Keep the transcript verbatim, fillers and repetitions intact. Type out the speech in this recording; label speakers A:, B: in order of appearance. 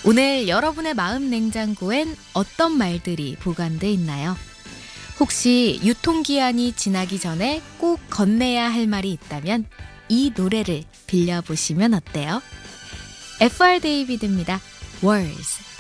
A: 오늘 여러분의 마음 냉장고엔 어떤 말들이 보관돼 있나요? 혹시 유통기한이 지나기 전에 꼭 건네야 할 말이 있다면 이 노래를 빌려보시면 어때요? 에프알 데이비드입니다. Words.